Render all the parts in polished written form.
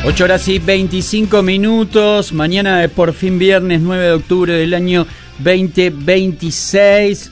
8:25. Mañana es por fin viernes 9 de octubre del año 2026.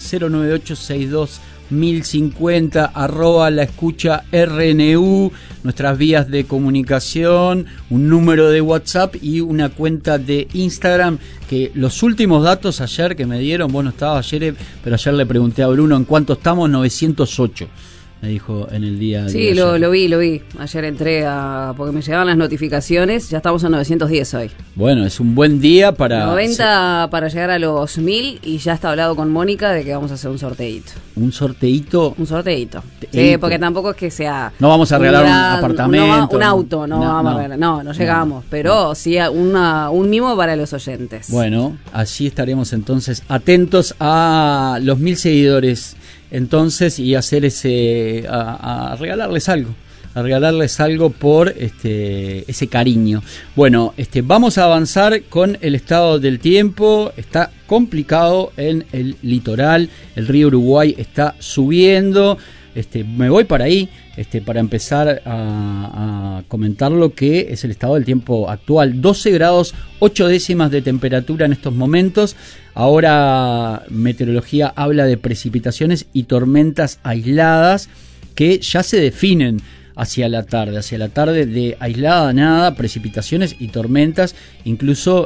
098621050 @ la escucha RNU, nuestras vías de comunicación, un número de WhatsApp y una cuenta de Instagram. Que los últimos datos ayer que me dieron, vos no estabas ayer, pero ayer le pregunté a Bruno en cuánto estamos. 908 me dijo en el día sí, de ayer. lo vi. Ayer entré porque me llegaban las notificaciones. Ya estamos a 910 hoy. Bueno, es un buen día para... 90 para llegar a los 1000 y ya está hablado con Mónica de que vamos a hacer un sorteíto. ¿Un sorteíto? Un sorteíto. Sí, porque tampoco es que sea... No vamos a regalar un apartamento. Un auto, vamos a regalar. No llegamos. Pero sí un mimo para los oyentes. Bueno, allí estaremos entonces atentos a los 1000 seguidores. Entonces, y hacer a regalarles algo por ese cariño. Bueno, vamos a avanzar con el estado del tiempo. Está complicado en el litoral, el río Uruguay está subiendo. Me voy para ahí, para empezar a comentar lo que es el estado del tiempo actual. 12 grados 8 décimas de temperatura en estos momentos. Ahora meteorología habla de precipitaciones y tormentas aisladas que ya se definen hacia la tarde de aislada nada, precipitaciones y tormentas, incluso